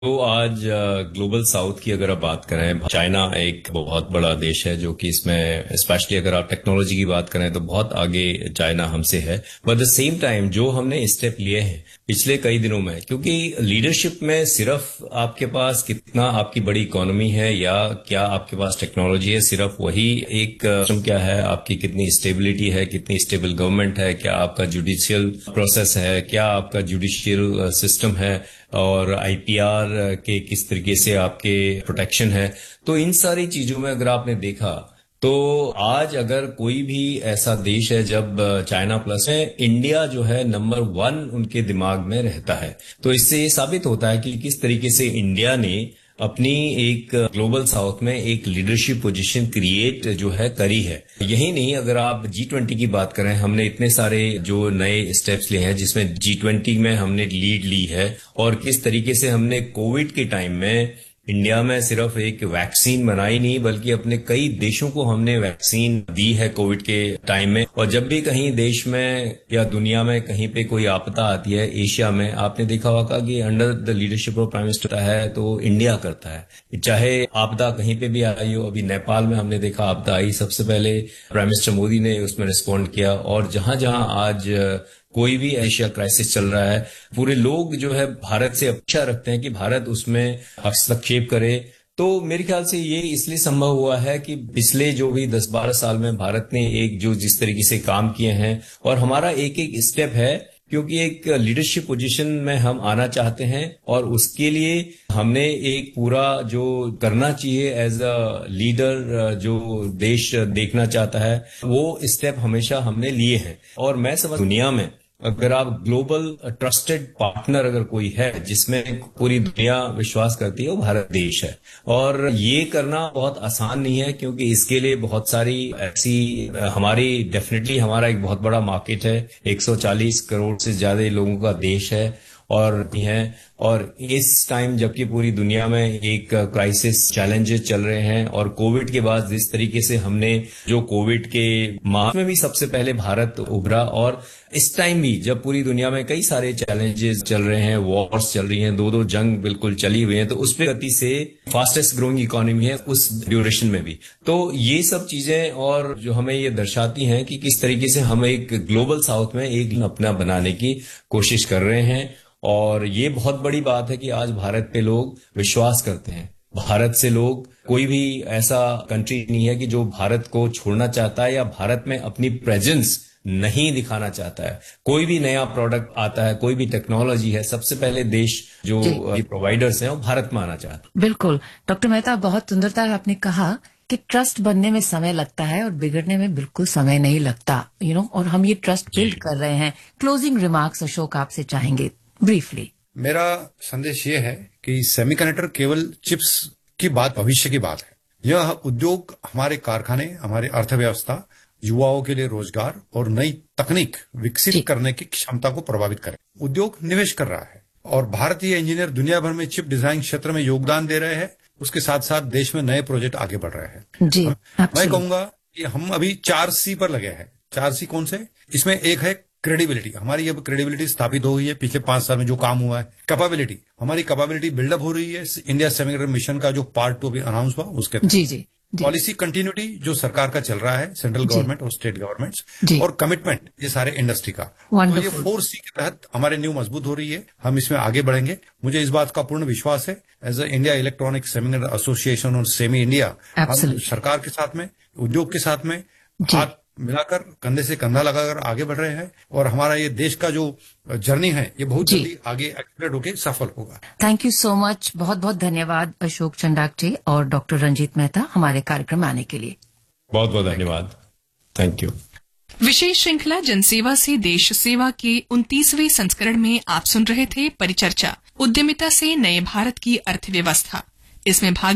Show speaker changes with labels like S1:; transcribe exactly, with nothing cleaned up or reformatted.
S1: तो आज global south की अगर आप बात करें, चाइना एक बहुत बड़ा देश है जो कि इसमें स्पेशली अगर आप टेक्नोलॉजी की बात करें तो बहुत आगे चाइना हमसे है। बट द सेम टाइम जो हमने स्टेप लिए हैं पिछले कई दिनों में, क्योंकि लीडरशिप में सिर्फ आपके पास कितना आपकी बड़ी इकोनॉमी है या क्या आपके पास टेक्नोलॉजी है, सिर्फ वही एक क्या है, आपकी कितनी स्टेबिलिटी है, कितनी स्टेबल गवर्नमेंट है, क्या आपका जुडिशियल प्रोसेस है, क्या आपका जुडिशियल सिस्टम है और आईपीआर के किस तरीके से आपके प्रोटेक्शन है। तो इन सारी चीजों में अगर आपने देखा तो आज अगर कोई भी ऐसा देश है, जब चाइना प्लस में इंडिया जो है नंबर वन उनके दिमाग में रहता है, तो इससे ये साबित होता है कि किस तरीके से इंडिया ने अपनी एक ग्लोबल साउथ में एक लीडरशिप पोजीशन क्रिएट जो है करी है। यही नहीं, अगर आप जी ट्वेंटी की बात करें, हमने इतने सारे जो नए स्टेप्स लिए हैं जिसमें जी ट्वेंटी में हमने लीड ली है और किस तरीके से हमने कोविड के टाइम में इंडिया में सिर्फ एक वैक्सीन बनाई नहीं बल्कि अपने कई देशों को हमने वैक्सीन दी है कोविड के टाइम में। और जब भी कहीं देश में या दुनिया में कहीं पे कोई आपदा आती है, एशिया में आपने देखा होगा कि under the leadership of prime minister है तो इंडिया करता है। चाहे आपदा कहीं पे भी आई हो, अभी नेपाल में हमने देखा आपदा आई, सबसे पहले प्राइम मिनिस्टर मोदी ने उसमें रिस्पॉन्ड किया। और जहां जहां आज कोई भी एशिया क्राइसिस चल रहा है, पूरे लोग जो है भारत से अपेक्षा रखते हैं कि भारत उसमें हस्तक्षेप करे। तो मेरे ख्याल से ये इसलिए संभव हुआ है कि पिछले जो भी दस बारह साल में भारत ने एक जो जिस तरीके से काम किए हैं और हमारा एक एक स्टेप है, क्योंकि एक लीडरशिप पोजीशन में हम आना चाहते हैं और उसके लिए हमने एक पूरा जो करना चाहिए एज अ लीडर जो देश देखना चाहता है, वो स्टेप हमेशा हमने लिए हैं। और मैं समझ दुनिया में अगर आप ग्लोबल ट्रस्टेड पार्टनर अगर कोई है जिसमें पूरी दुनिया विश्वास करती है, वो भारत देश है। और ये करना बहुत आसान नहीं है, क्योंकि इसके लिए बहुत सारी ऐसी हमारी डेफिनेटली हमारा एक बहुत बड़ा मार्केट है, एक सौ चालीस करोड़ से ज्यादा लोगों का देश है और है। और इस टाइम जबकि पूरी दुनिया में एक क्राइसिस चैलेंजेस चल रहे हैं और कोविड के बाद जिस तरीके से हमने जो कोविड के मार्च में भी सबसे पहले भारत उभरा, और इस टाइम भी जब पूरी दुनिया में कई सारे चैलेंजेस चल रहे हैं, वॉर्स चल रही हैं, दो दो जंग बिल्कुल चली हुई हैं, तो उस पर गति से फास्टेस्ट ग्रोइंग इकोनॉमी है उस ड्यूरेशन में भी। तो ये सब चीजें और जो हमें ये दर्शाती हैं कि किस तरीके से हम एक ग्लोबल साउथ में एक अपना बनाने की कोशिश कर रहे हैं। और ये बहुत बड़ी बात है कि आज भारत पे लोग विश्वास करते हैं। भारत से लोग, कोई भी ऐसा कंट्री नहीं है कि जो भारत को छोड़ना चाहता है या भारत में अपनी प्रेजेंस नहीं दिखाना चाहता है। कोई भी नया प्रोडक्ट आता है, कोई भी टेक्नोलॉजी है, सबसे पहले देश जो प्रोवाइडर्स हैं वो भारत में आना चाहते हैं।
S2: बिल्कुल डॉक्टर मेहता, बहुत सुंदरता आपने कहा कि ट्रस्ट बनने में समय लगता है और बिगड़ने में बिल्कुल समय नहीं लगता, यू नो, और हम ये ट्रस्ट बिल्ड कर रहे हैं। क्लोजिंग रिमार्क्स अशोक आपसे चाहेंगे ब्रीफली।
S3: मेरा संदेश ये है कि सेमीकंडक्टर केवल चिप्स की बात भविष्य की बात है। यह उद्योग हमारे कारखाने, हमारे अर्थव्यवस्था, युवाओं के लिए रोजगार और नई तकनीक विकसित करने की क्षमता को प्रभावित करे। उद्योग निवेश कर रहा है और भारतीय इंजीनियर दुनिया भर में चिप डिजाइन क्षेत्र में योगदान दे रहे हैं। उसके साथ साथ देश में नए प्रोजेक्ट आगे बढ़ रहे हैं।
S2: जी,
S3: मैं कहूंगा कि हम अभी चार सी पर लगे हैं। चार सी कौन से? इसमें एक है क्रेडिबिलिटी। हमारी अब क्रेडिबिलिटी स्थापित हो गई है पिछले पांच साल में जो काम हुआ है। कैपेबिलिटी, हमारी कैपेबिलिटी बिल्डअप हो रही है इंडिया सेमीकंडक्टर मिशन का जो पार्ट टू भी अनाउंस हुआ उसके तहत।
S2: जी जी
S3: पॉलिसी कंटिन्यूटी जो सरकार का चल रहा है, सेंट्रल गवर्नमेंट और स्टेट गवर्नमेंट्स, और कमिटमेंट ये सारे इंडस्ट्री का, तो ये फोर सी के तहत हमारे न्यू मजबूत हो रही है। हम इसमें आगे बढ़ेंगे। मुझे इस बात का पूर्ण विश्वास है as a India electronic semiconductor association और सेमी इंडिया, हम सरकार के साथ में, उद्योग के साथ में हाथ मिलाकर, कंधे से कंधा लगाकर आगे बढ़ रहे हैं और हमारा ये देश का जो जर्नी है ये बहुत जल्दी आगे एक्सप्लेट होकर सफल होगा।
S2: Thank you so much. बहुत बहुत धन्यवाद अशोक चंडागटे और डॉक्टर रंजीत मेहता हमारे कार्यक्रम में आने के लिए।
S1: बहुत बहुत धन्यवाद। Thank you.
S4: विशेष श्रृंखला जनसेवा से देश सेवा के उनतीसवें संस्करण में आप सुन रहे थे परिचर्चा, उद्यमिता से नए भारत की अर्थव्यवस्था। इसमें भाग